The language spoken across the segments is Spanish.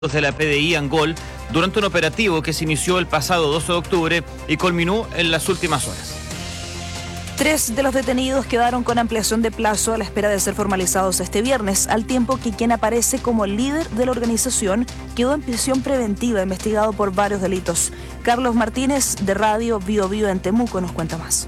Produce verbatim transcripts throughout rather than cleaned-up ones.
de la P D I Angol durante un operativo que se inició el pasado doce de octubre y culminó en las últimas horas. Tres de los detenidos quedaron con ampliación de plazo a la espera de ser formalizados este viernes, al tiempo que quien aparece como líder de la organización quedó en prisión preventiva, investigado por varios delitos. Carlos Martínez, de Radio Bio Bio en Temuco, nos cuenta más.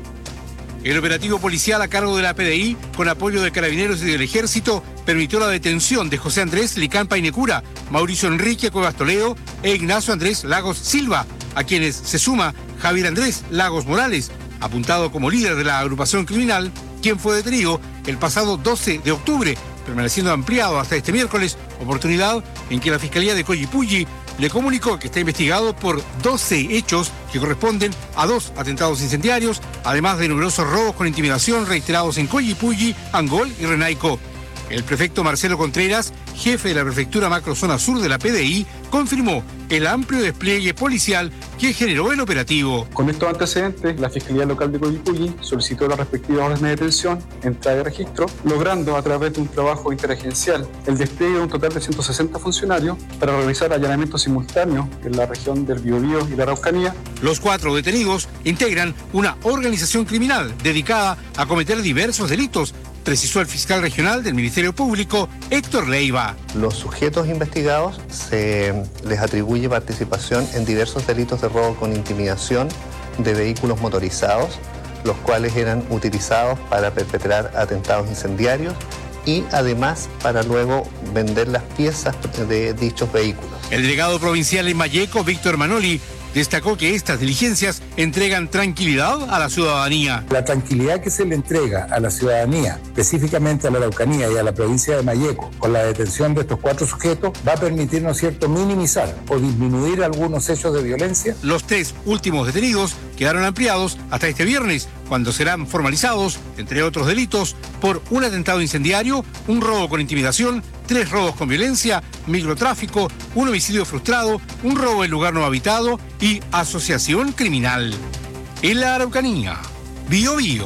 El operativo policial a cargo de la P D I, con apoyo de Carabineros y del Ejército, permitió la detención de José Andrés Licán Painecura, Mauricio Enrique Cuevas Toledo e Ignacio Andrés Lagos Silva, a quienes se suma Javier Andrés Lagos Morales, apuntado como líder de la agrupación criminal, quien fue detenido el pasado doce de octubre, permaneciendo ampliado hasta este miércoles, oportunidad en que la Fiscalía de Collipulli le comunicó que está investigado por doce hechos que corresponden a dos atentados incendiarios, además de numerosos robos con intimidación reiterados en Collipulli, Angol y Renaico. El prefecto Marcelo Contreras, jefe de la prefectura macrozona sur de la P D I, confirmó el amplio despliegue policial que generó el operativo. Con estos antecedentes, la Fiscalía Local de Collipulli solicitó las respectivas órdenes de detención, entrada y registro, logrando a través de un trabajo interagencial el despliegue de un total de ciento sesenta funcionarios para realizar allanamientos simultáneos en la región del Biobío y la Araucanía. Los cuatro detenidos integran una organización criminal dedicada a cometer diversos delitos, precisó el fiscal regional del Ministerio Público, Héctor Leiva. Los sujetos investigados se les atribuye participación en diversos delitos de robo con intimidación de vehículos motorizados, los cuales eran utilizados para perpetrar atentados incendiarios y además para luego vender las piezas de dichos vehículos. El delegado provincial en Malleco, Víctor Manoli, destacó que estas diligencias entregan tranquilidad a la ciudadanía. La tranquilidad que se le entrega a la ciudadanía, específicamente a la Araucanía y a la provincia de Malleco, con la detención de estos cuatro sujetos, va a permitir, ¿no es cierto?, minimizar o disminuir algunos hechos de violencia. Los tres últimos detenidos quedaron ampliados hasta este viernes, cuando serán formalizados, entre otros delitos, por un atentado incendiario, un robo con intimidación, tres robos con violencia, microtráfico, un homicidio frustrado, un robo en lugar no habitado y asociación criminal. En la Araucanía, Bio Bio,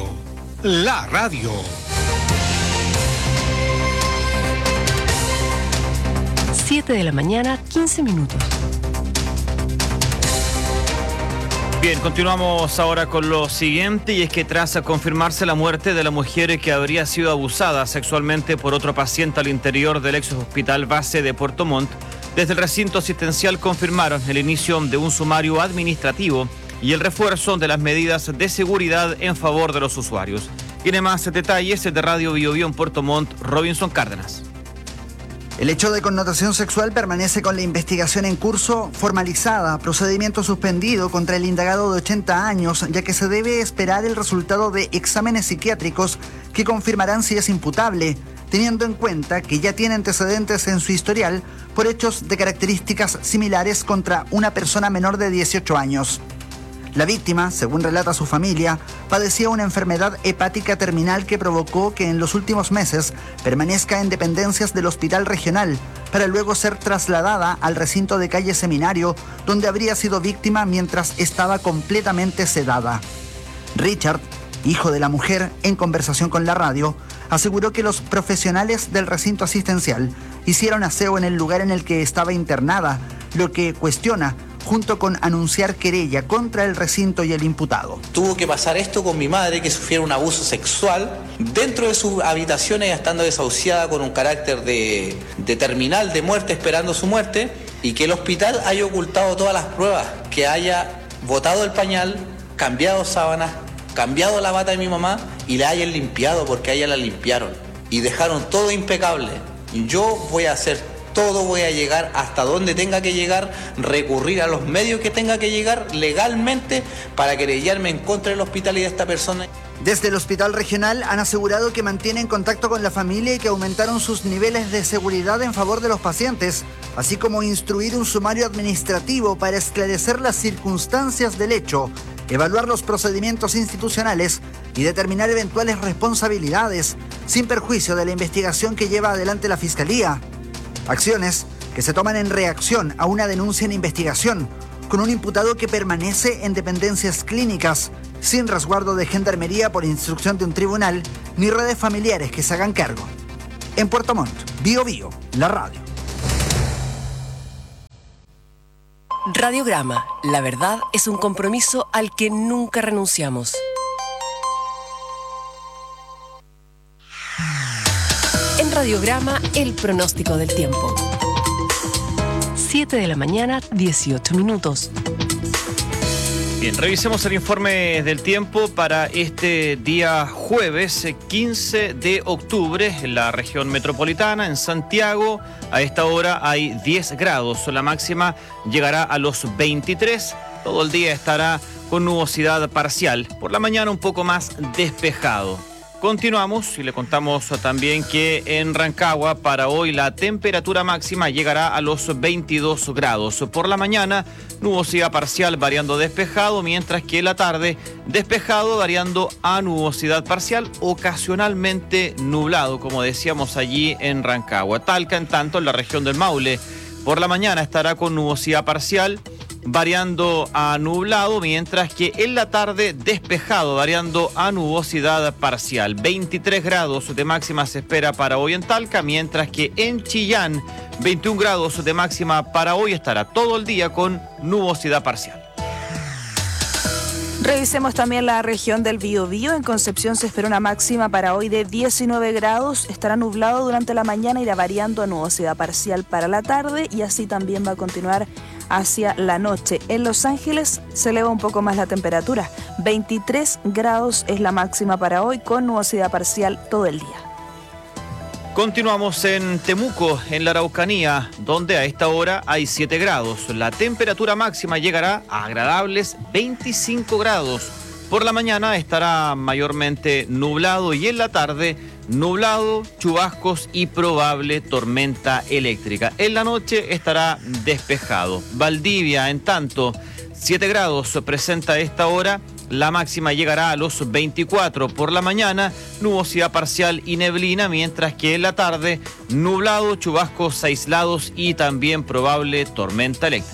la radio. siete de la mañana, quince minutos. Bien, continuamos ahora con lo siguiente, y es que tras confirmarse la muerte de la mujer que habría sido abusada sexualmente por otro paciente al interior del ex hospital base de Puerto Montt, desde el recinto asistencial confirmaron el inicio de un sumario administrativo y el refuerzo de las medidas de seguridad en favor de los usuarios. Tiene más detalles de Radio Bio Bio en Puerto Montt, Robinson Cárdenas. El hecho de connotación sexual permanece con la investigación en curso formalizada, procedimiento suspendido contra el indagado de ochenta años, ya que se debe esperar el resultado de exámenes psiquiátricos que confirmarán si es imputable, teniendo en cuenta que ya tiene antecedentes en su historial por hechos de características similares contra una persona menor de dieciocho años. La víctima, según relata su familia, padecía una enfermedad hepática terminal que provocó que en los últimos meses permanezca en dependencias del hospital regional, para luego ser trasladada al recinto de calle Seminario, donde habría sido víctima mientras estaba completamente sedada. Richard, hijo de la mujer, en conversación con la radio, aseguró que los profesionales del recinto asistencial hicieron aseo en el lugar en el que estaba internada, lo que cuestiona, junto con anunciar querella contra el recinto y el imputado. Tuvo que pasar esto con mi madre, que sufriera un abuso sexual dentro de sus habitaciones, estando desahuciada con un carácter de, de terminal, de muerte, esperando su muerte, y que el hospital haya ocultado todas las pruebas, que haya botado el pañal, cambiado sábanas, cambiado la bata de mi mamá y la hayan limpiado, porque a ella la limpiaron y dejaron todo impecable. Yo voy a hacer todo, voy a llegar hasta donde tenga que llegar, recurrir a los medios que tenga que llegar legalmente para querellarme en contra del hospital y de esta persona. Desde el hospital regional han asegurado que mantienen contacto con la familia y que aumentaron sus niveles de seguridad en favor de los pacientes, así como instruir un sumario administrativo para esclarecer las circunstancias del hecho, evaluar los procedimientos institucionales y determinar eventuales responsabilidades, sin perjuicio de la investigación que lleva adelante la Fiscalía. Acciones que se toman en reacción a una denuncia en investigación, con un imputado que permanece en dependencias clínicas, sin resguardo de gendarmería por instrucción de un tribunal, ni redes familiares que se hagan cargo. En Puerto Montt, Bio Bio, la radio. Radiograma. La verdad es un compromiso al que nunca renunciamos. En Radiograma, el pronóstico del tiempo. siete de la mañana, dieciocho minutos. Bien, revisemos el informe del tiempo para este día jueves quince de octubre en la región metropolitana, en Santiago. A esta hora hay diez grados, la máxima llegará a los veintitrés. Todo el día estará con nubosidad parcial, por la mañana un poco más despejado. Continuamos y le contamos también que en Rancagua para hoy la temperatura máxima llegará a los veintidós grados. Por la mañana, nubosidad parcial variando despejado, mientras que en la tarde, despejado variando a nubosidad parcial, ocasionalmente nublado, como decíamos allí en Rancagua. Talca, en tanto, en la región del Maule, por la mañana estará con nubosidad parcial, variando a nublado, mientras que en la tarde despejado, variando a nubosidad parcial. veintitrés grados de máxima se espera para hoy en Talca, mientras que en Chillán, veintiún grados de máxima para hoy, estará todo el día con nubosidad parcial. Revisemos también la región del Biobío. En Concepción se espera una máxima para hoy de diecinueve grados. Estará nublado durante la mañana, irá variando a nubosidad parcial para la tarde y así también va a continuar hacia la noche. En Los Ángeles se eleva un poco más la temperatura. veintitrés grados es la máxima para hoy, con nubosidad parcial todo el día. Continuamos en Temuco, en la Araucanía, donde a esta hora hay siete grados. La temperatura máxima llegará a agradables veinticinco grados. Por la mañana estará mayormente nublado y en la tarde nublado, chubascos y probable tormenta eléctrica. En la noche estará despejado. Valdivia, en tanto, siete grados presenta a esta hora. La máxima llegará a los veinticuatro. Por la mañana, nubosidad parcial y neblina, mientras que en la tarde, nublado, chubascos aislados y también probable tormenta eléctrica.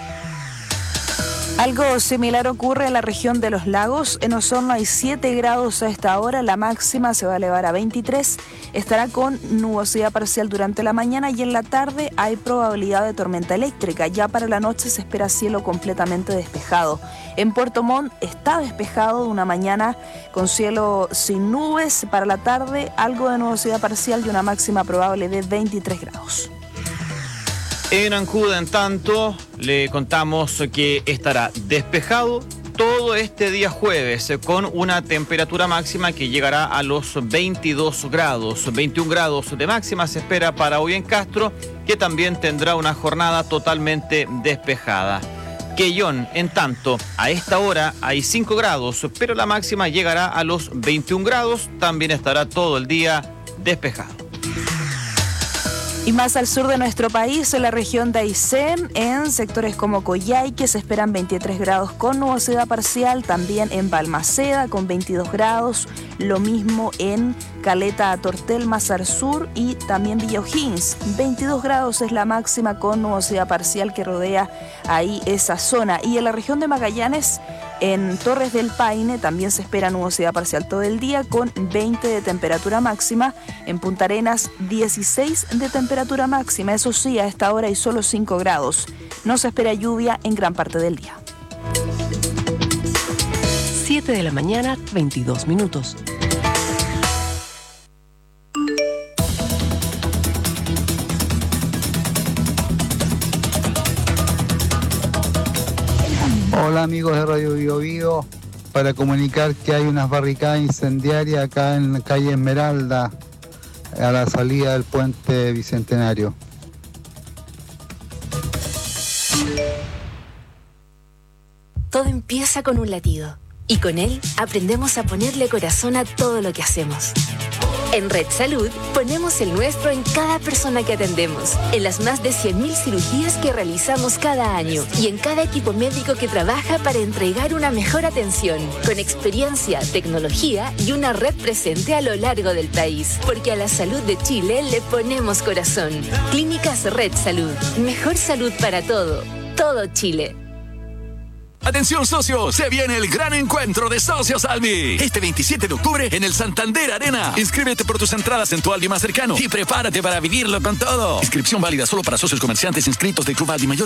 Algo similar ocurre en la región de los lagos. En Osorno hay siete grados a esta hora, la máxima se va a elevar a veintitrés. Estará con nubosidad parcial durante la mañana y en la tarde hay probabilidad de tormenta eléctrica. Ya para la noche se espera cielo completamente despejado. En Puerto Montt está despejado, una mañana con cielo sin nubes. Para la tarde algo de nubosidad parcial y una máxima probable de veintitrés grados. En Ancud, en tanto, le contamos que estará despejado todo este día jueves, con una temperatura máxima que llegará a los veintidós grados. veintiún grados de máxima se espera para hoy en Castro, que también tendrá una jornada totalmente despejada. Quellón, en tanto, a esta hora hay cinco grados, pero la máxima llegará a los veintiún grados, también estará todo el día despejado. Y más al sur de nuestro país, en la región de Aysén, en sectores como Coyhaique, se esperan veintitrés grados con nubosidad parcial, también en Balmaceda con veintidós grados, lo mismo en Caleta Tortel, más al sur, y también Villa O'Higgins, veintidós grados es la máxima con nubosidad parcial que rodea ahí esa zona. Y en la región de Magallanes, en Torres del Paine, también se espera nubosidad parcial todo el día con veinte de temperatura máxima. En Punta Arenas, dieciséis de temperatura máxima. Eso sí, a esta hora hay solo cinco grados. No se espera lluvia en gran parte del día. siete de la mañana, veintidós minutos. Hola amigos de Radio Biobío, para comunicar que hay unas barricadas incendiarias acá en la calle Esmeralda, a la salida del puente Bicentenario. Todo empieza con un latido y con él aprendemos a ponerle corazón a todo lo que hacemos. En Red Salud ponemos el nuestro en cada persona que atendemos, en las más de cien mil cirugías que realizamos cada año y en cada equipo médico que trabaja para entregar una mejor atención, con experiencia, tecnología y una red presente a lo largo del país. Porque a la salud de Chile le ponemos corazón. Clínicas Red Salud. Mejor salud para todo. Todo Chile. Atención socios, se viene el gran encuentro de Socios Albi. Este veintisiete de octubre en el Santander Arena. Inscríbete por tus entradas en tu Albi más cercano y prepárate para vivirlo con todo. Inscripción válida solo para socios comerciantes inscritos del Club Albi Mayor.